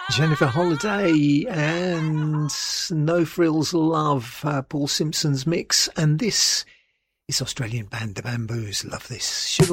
Jennifer Holliday and No Frills Love, Paul Simpson's mix. And this is Australian band The Bamboos. Love this. Sugar